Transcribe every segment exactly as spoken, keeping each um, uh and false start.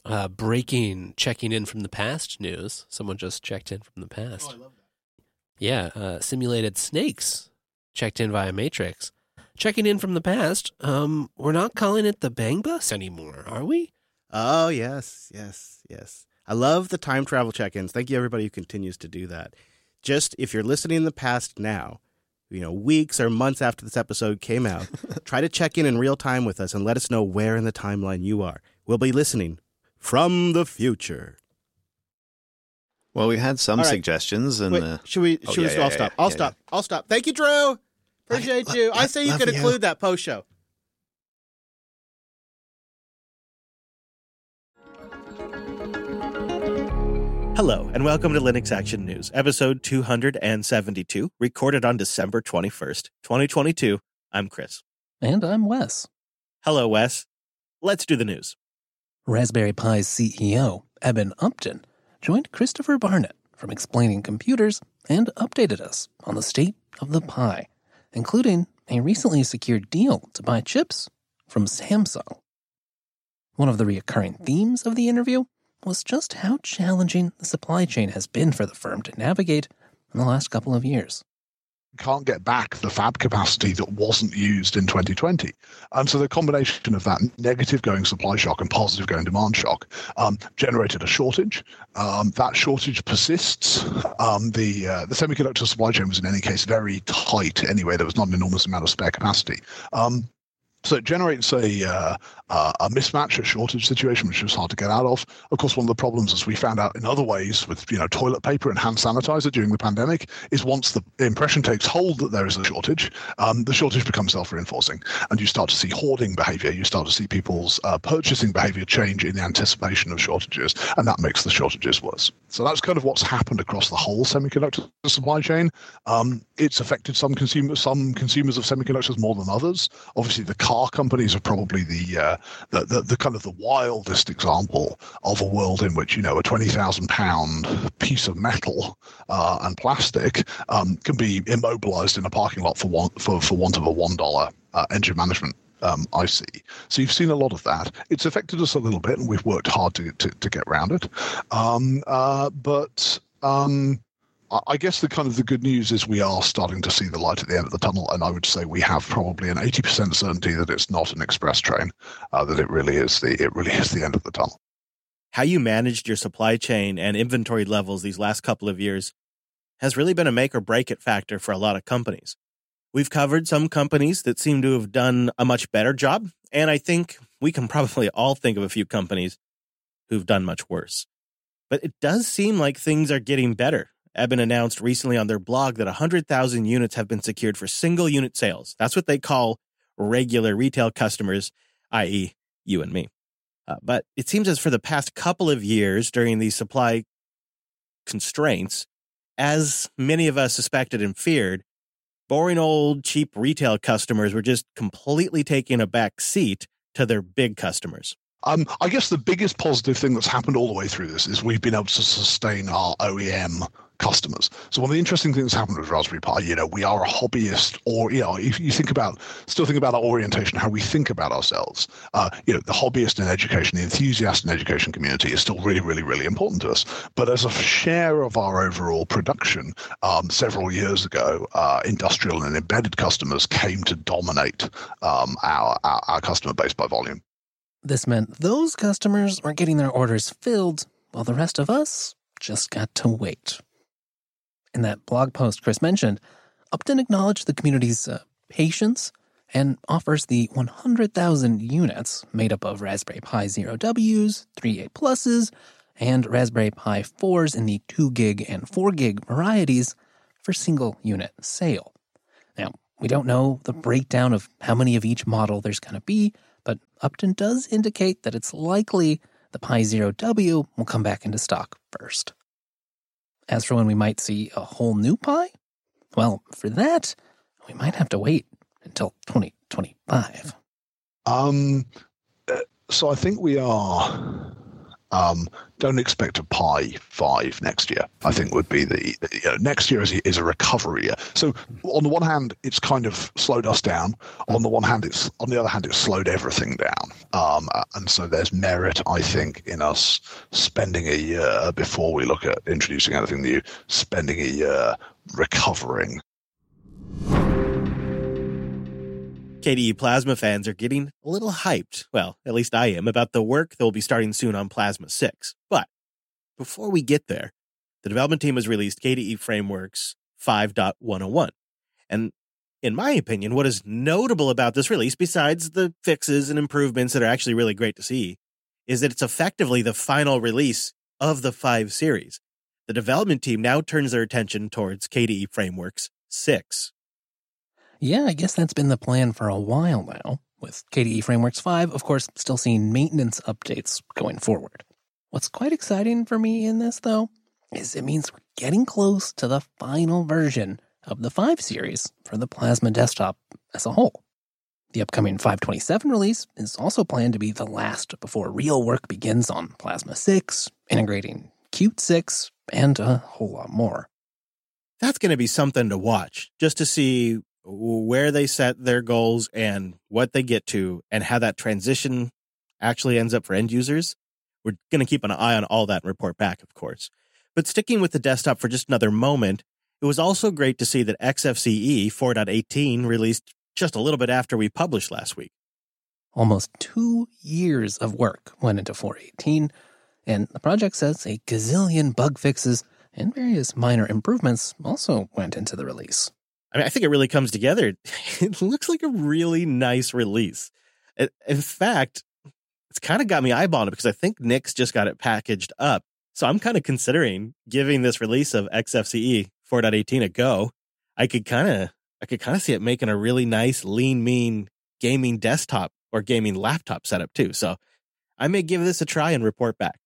Uh, breaking, checking in from the past news. Someone just checked in from the past. Oh, I love that. Yeah, uh, simulated snakes checked in via Matrix. Checking in from the past, um, we're not calling it the Bang Bus anymore, are we? Oh, yes, yes, yes. I love the time travel check-ins. Thank you, everybody who continues to do that. Just, if you're listening in the past now, you know, weeks or months after this episode came out, try to check in in real time with us and let us know where in the timeline you are. We'll be listening from the future. Well, we had some All right. suggestions, and Wait, uh, should we? oh, Should yeah, we? yeah, I'll yeah, stop. yeah, I'll yeah, stop. I'll stop. Thank you, Drew. Appreciate you. I say you love could you. include that post show. Hello, and welcome to Linux Action News, episode two hundred seventy-two, recorded on December twenty-first, twenty twenty-two. I'm Chris. And I'm Wes. Hello, Wes. Let's do the news. Raspberry Pi's C E O, Eben Upton, joined Christopher Barnett from Explaining Computers and updated us on the state of the Pi, including a recently secured deal to buy chips from Samsung. One of the recurring themes of the interview was just how challenging the supply chain has been for the firm to navigate in the last couple of years. Can't get back the fab capacity that wasn't used in twenty twenty. And so the combination of that negative going supply shock and positive going demand shock um, generated a shortage. Um, that shortage persists. Um, the uh, the semiconductor supply chain was in any case very tight anyway. There was not an enormous amount of spare capacity. Um, So it generates a uh, uh, a mismatch, a shortage situation, which was hard to get out of. Of course, one of the problems, as we found out in other ways with you know toilet paper and hand sanitizer during the pandemic, is once the impression takes hold that there is a shortage, um, the shortage becomes self-reinforcing, and you start to see hoarding behavior. You start to see people's uh, purchasing behavior change in the anticipation of shortages, and that makes the shortages worse. So that's kind of what's happened across the whole semiconductor supply chain. Um, it's affected some consumers, some consumers of semiconductors more than others. Obviously, the car companies are probably the, uh, the, the the kind of the wildest example of a world in which you know a twenty thousand pound piece of metal uh, and plastic um, can be immobilized in a parking lot for one for, for want of a one dollar uh, engine management um, I C. So you've seen a lot of that. It's affected us a little bit, and we've worked hard to to, to get around it. Um, uh, but um, I guess the kind of the good news is we are starting to see the light at the end of the tunnel, and I would say we have probably an eighty percent certainty that it's not an express train, uh, that it really is the it really is the end of the tunnel. How you managed your supply chain and inventory levels these last couple of years has really been a make or break it factor for a lot of companies. We've covered some companies that seem to have done a much better job, and I think we can probably all think of a few companies who've done much worse. But it does seem like things are getting better. Eben announced recently on their blog that one hundred thousand units have been secured for single unit sales. That's what they call regular retail customers, that is you and me. Uh, but it seems as for the past couple of years during these supply constraints, as many of us suspected and feared, boring old cheap retail customers were just completely taking a back seat to their big customers. Um, I guess the biggest positive thing that's happened all the way through this is we've been able to sustain our O E M customers. So one of the interesting things that happened with Raspberry Pi, you know, we are a hobbyist, or, you know, if you think about, still think about our orientation, how we think about ourselves, uh, you know, the hobbyist in education, the enthusiast in education community is still really, really, really important to us. But as a share of our overall production, um, several years ago, uh, industrial and embedded customers came to dominate um, our, our, our customer base by volume. This meant those customers were getting their orders filled, while the rest of us just got to wait. In that blog post Chris mentioned, Upton acknowledged the community's uh, patience and offers the one hundred thousand units made up of Raspberry Pi zero W's, three A Pluses, and Raspberry Pi fours in the two gig and four gig varieties for single unit sale. Now, we don't know the breakdown of how many of each model there's going to be, but Upton does indicate that it's likely the Pi zero W will come back into stock first. As for when we might see a whole new Pi, well, for that, we might have to wait until twenty twenty-five. Um, so I think we are Um, don't expect a Pi five next year, I think would be the, you know, next year is, is a recovery year. So on the one hand, it's kind of slowed us down. On the one hand, it's on the other hand, it's slowed everything down. Um, and so there's merit, I think, in us spending a year before we look at introducing anything new, spending a year recovering. K D E Plasma fans are getting a little hyped, well, at least I am, about the work that will be starting soon on Plasma six. But before we get there, the development team has released K D E Frameworks five point one oh one. And in my opinion, what is notable about this release, besides the fixes and improvements that are actually really great to see, is that it's effectively the final release of the five series. The development team now turns their attention towards K D E Frameworks six. Yeah, I guess that's been the plan for a while now, with K D E Frameworks five, of course, still seeing maintenance updates going forward. What's quite exciting for me in this, though, is it means we're getting close to the final version of the five series for the Plasma desktop as a whole. The upcoming five twenty-seven release is also planned to be the last before real work begins on Plasma six, integrating Qt six, and a whole lot more. That's going to be something to watch, just to see where they set their goals and what they get to and how that transition actually ends up for end users. We're going to keep an eye on all that and report back, of course. But sticking with the desktop for just another moment, it was also great to see that X F C E four point eighteen released just a little bit after we published last week. Almost two years of work went into four point eighteen, and the project says a gazillion bug fixes and various minor improvements also went into the release. I mean, I think it really comes together. It looks like a really nice release. In fact, it's kind of got me eyeballing it because I think Nick's just got it packaged up. So I'm kind of considering giving this release of X F C E four point eighteen a go. I could kind of, I could kind of see it making a really nice, lean, mean gaming desktop or gaming laptop setup too. So I may give this a try and report back.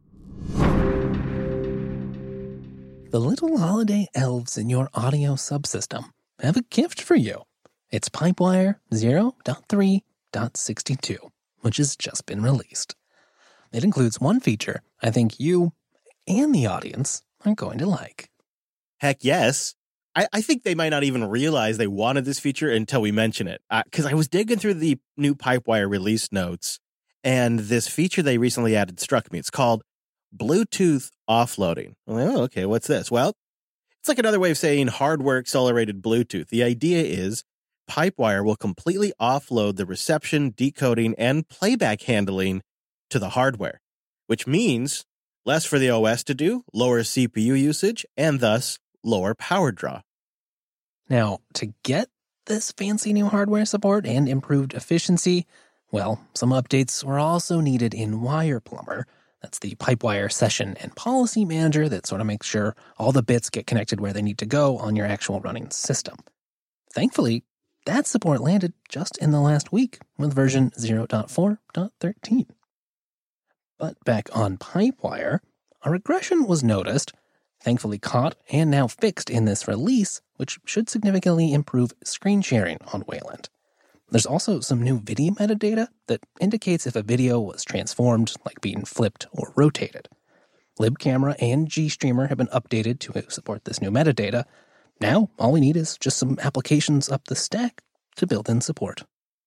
The little holiday elves in your audio subsystem have a gift for you. It's Pipewire zero point three point sixty-two, which has just been released. It includes one feature I think you and the audience are going to like. Heck yes. I, I think they might not even realize they wanted this feature until we mention it. Because uh, I was digging through the new Pipewire release notes, and this feature they recently added struck me. It's called Bluetooth offloading. I'm like, oh, okay, what's this? Well, it's like another way of saying hardware accelerated Bluetooth. The idea is Pipewire will completely offload the reception, decoding, and playback handling to the hardware, which means less for the O S to do, lower C P U usage, and thus lower power draw. Now, to get this fancy new hardware support and improved efficiency, well, some updates were also needed in WirePlumber. That's the Pipewire session and policy manager that sort of makes sure all the bits get connected where they need to go on your actual running system. Thankfully, that support landed just in the last week with version zero point four point thirteen. But back on Pipewire, a regression was noticed, thankfully caught and now fixed in this release, which should significantly improve screen sharing on Wayland. There's also some new video metadata that indicates if a video was transformed, like being flipped or rotated. LibCamera and GStreamer have been updated to support this new metadata. Now, all we need is just some applications up the stack to build in support.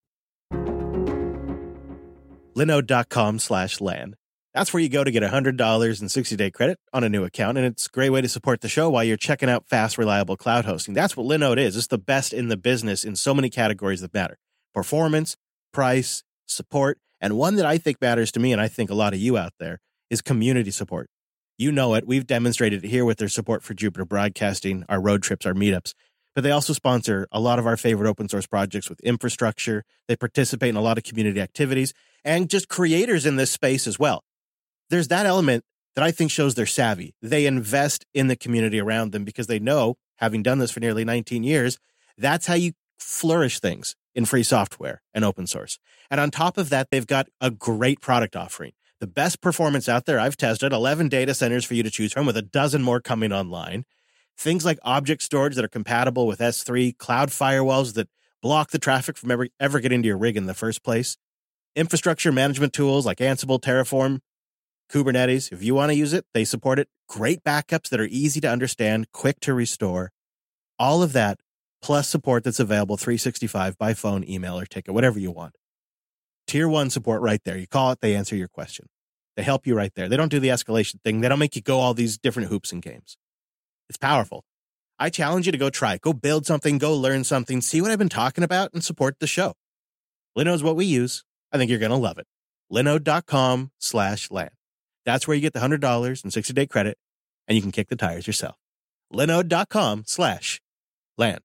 Linode.com slash LAN. That's where you go to get one hundred dollars in sixty-day credit on a new account, and it's a great way to support the show while you're checking out fast, reliable cloud hosting. That's what Linode is. It's the best in the business in so many categories that matter. Performance, price, support, and one that I think matters to me, and I think a lot of you out there, is community support. You know it. We've demonstrated it here with their support for Jupiter Broadcasting, our road trips, our meetups. But they also sponsor a lot of our favorite open source projects with infrastructure. They participate in a lot of community activities and just creators in this space as well. There's that element that I think shows they're savvy. They invest in the community around them because they know, having done this for nearly nineteen years, that's how you flourish things in free software and open source. And on top of that, they've got a great product offering. The best performance out there. I've tested eleven data centers for you to choose from, with a dozen more coming online. Things like object storage that are compatible with S three, cloud firewalls that block the traffic from ever, ever getting into your rig in the first place, infrastructure management tools like Ansible, Terraform. Kubernetes, if you want to use it, they support it. Great backups that are easy to understand, quick to restore. All of that, plus support that's available three sixty-five by phone, email, or ticket, whatever you want. Tier one support right there. You call it, they answer your question. They help you right there. They don't do the escalation thing. They don't make you go all these different hoops and games. It's powerful. I challenge you to go try it. Go build something, go learn something, see what I've been talking about, and support the show. Linode's what we use. I think you're going to love it. Linode.com slash LAN. That's where you get the one hundred dollars and sixty-day credit, and you can kick the tires yourself. Linode.com slash LAN.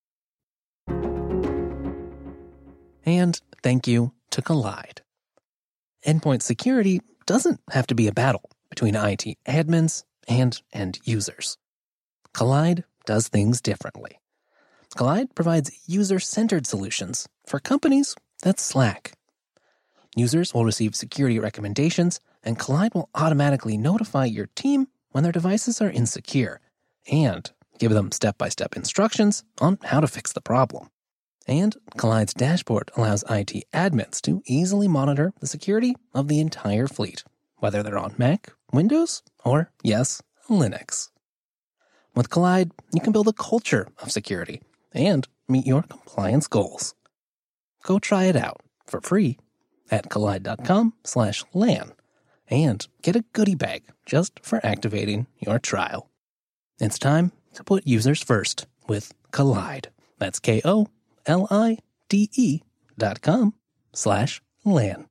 And thank you to Kolide. Endpoint security doesn't have to be a battle between I T admins and end users. Kolide does things differently. Kolide provides user-centered solutions for companies that slack. Users will receive security recommendations, and Kolide will automatically notify your team when their devices are insecure and give them step-by-step instructions on how to fix the problem. And Kollide's dashboard allows I T admins to easily monitor the security of the entire fleet, whether they're on Mac, Windows, or, yes, Linux. With Kolide, you can build a culture of security and meet your compliance goals. Go try it out for free at kolide.com slash LAN and get a goodie bag just for activating your trial. It's time to put users first with Kolide. That's K O L I D E dot com slash LAN.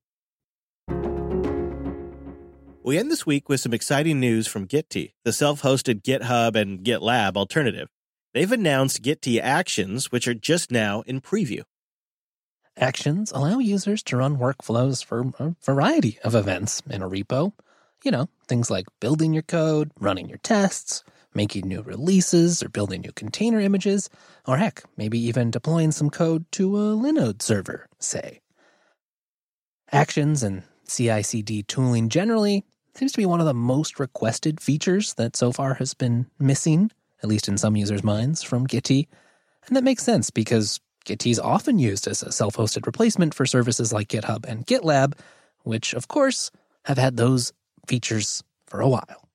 We end this week with some exciting news from Gitea, the self-hosted GitHub and GitLab alternative. They've announced Gitea Actions, which are just now in preview. Actions allow users to run workflows for a variety of events in a repo. You know, things like building your code, running your tests, making new releases, or building new container images, or heck, maybe even deploying some code to a Linode server, say. Actions and C I C D tooling generally seems to be one of the most requested features that so far has been missing, at least in some users' minds, from Gitea. And that makes sense because Gitea is often used as a self-hosted replacement for services like GitHub and GitLab, which, of course, have had those features for a while.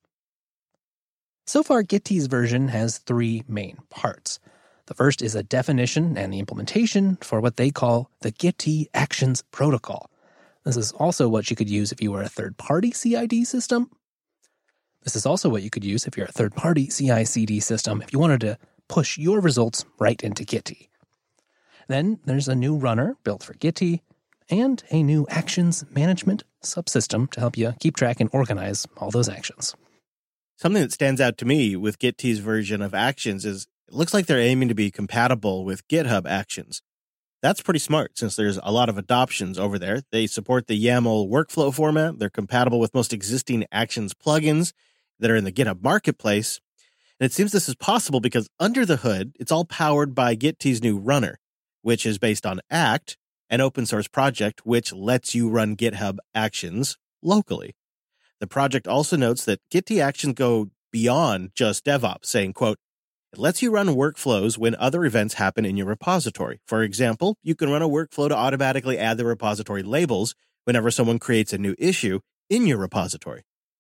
So far, Gitea's version has three main parts. The first is a definition and the implementation for what they call the Gitea Actions Protocol. This is also what you could use if you were a third-party C I D system. This is also what you could use if you're a third-party C I C D system if you wanted to push your results right into Gitea. Then there's a new runner built for Gitea and a new actions management subsystem to help you keep track and organize all those actions. Something that stands out to me with Gitea's version of Actions is it looks like they're aiming to be compatible with GitHub Actions. That's pretty smart since there's a lot of adoptions over there. They support the YAML workflow format. They're compatible with most existing Actions plugins that are in the GitHub marketplace. And it seems this is possible because under the hood, it's all powered by Gitea's new runner, which is based on Act, an open source project which lets you run GitHub Actions locally. The project also notes that Gitea Actions go beyond just DevOps, saying, quote, it lets you run workflows when other events happen in your repository. For example, you can run a workflow to automatically add the repository labels whenever someone creates a new issue in your repository.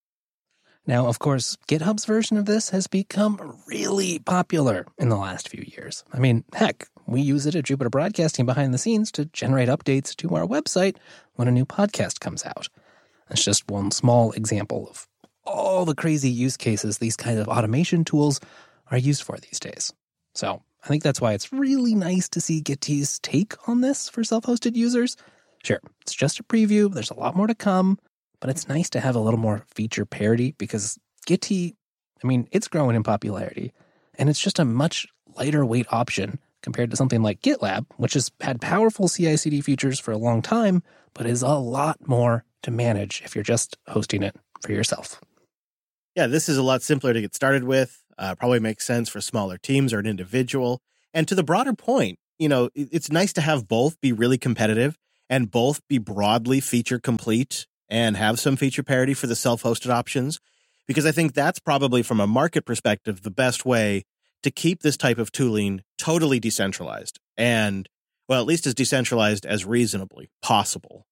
Now, of course, GitHub's version of this has become really popular in the last few years. I mean, heck, we use it at Jupiter Broadcasting behind the scenes to generate updates to our website when a new podcast comes out. That's just one small example of all the crazy use cases these kinds of automation tools are used for these days. So I think that's why it's really nice to see Gitea's take on this for self-hosted users. Sure, it's just a preview. There's a lot more to come, but it's nice to have a little more feature parity because Gitea, I mean, it's growing in popularity, and it's just a much lighter weight option compared to something like GitLab, which has had powerful C I C D features for a long time, but is a lot more to manage if you're just hosting it for yourself. Yeah, this is a lot simpler to get started with. Uh, probably makes sense for smaller teams or an individual. And to the broader point, you know, it's nice to have both be really competitive and both be broadly feature complete and have some feature parity for the self-hosted options, because I think that's probably from a market perspective the best way to keep this type of tooling totally decentralized and, well, at least as decentralized as reasonably possible.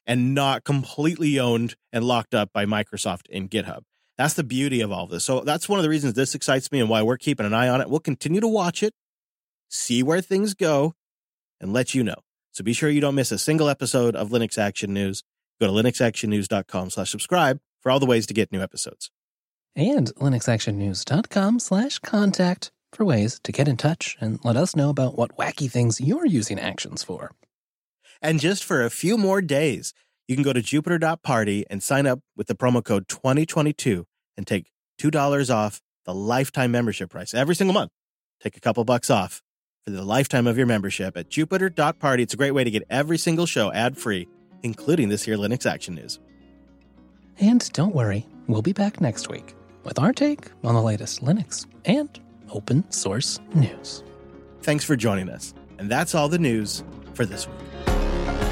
and not completely owned and locked up by Microsoft and GitHub. That's the beauty of all this. So that's one of the reasons this excites me and why we're keeping an eye on it. We'll continue to watch it, see where things go, and let you know. So be sure you don't miss a single episode of Linux Action News. Go to linuxactionnews.com slash subscribe for all the ways to get new episodes. And linuxactionnews.com slash contact for ways to get in touch and let us know about what wacky things you're using Actions for. And just for a few more days, you can go to jupiter dot party and sign up with the promo code twenty twenty-two and take two dollars off the lifetime membership price every single month. Take a couple bucks off for the lifetime of your membership at jupiter dot party. It's a great way to get every single show ad-free, including this here Linux Action News. And don't worry, we'll be back next week with our take on the latest Linux and open source news. Thanks for joining us. And that's all the news for this week.